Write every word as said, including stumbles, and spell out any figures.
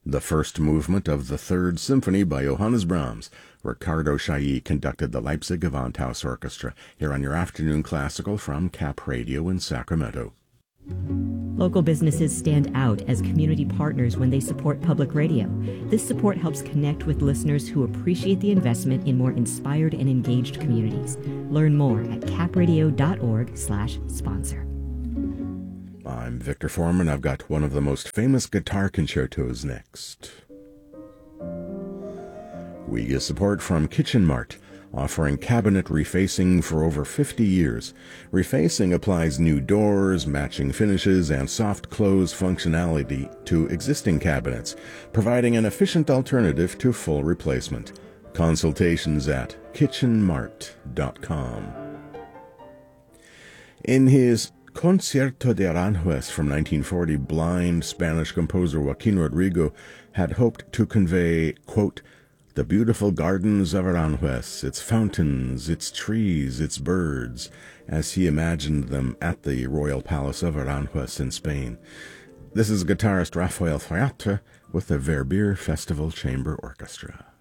The first movement of the Third Symphony by Johannes Brahms. Ricardo Chailly conducted the Leipzig Gewandhaus Orchestra, here on your afternoon classical from Cap Radio in Sacramento. Local businesses stand out as community partners when they support public radio. This support helps connect with listeners who appreciate the investment in more inspired and engaged communities. Learn more at capradio.org slash sponsor. I'm Victor Foreman. I've got one of the most famous guitar concertos next. We get support from Kitchen Mart, offering cabinet refacing for over fifty years. Refacing applies new doors, matching finishes, and soft close functionality to existing cabinets, providing an efficient alternative to full replacement. Consultations at kitchen mart dot com. In his Concierto de Aranjuez from nineteen forty, blind Spanish composer Joaquin Rodrigo had hoped to convey, quote, the beautiful gardens of Aranjuez, its fountains, its trees, its birds, as he imagined them at the Royal Palace of Aranjuez in Spain. This is guitarist Rafael Fayatra with the Verbier Festival Chamber Orchestra.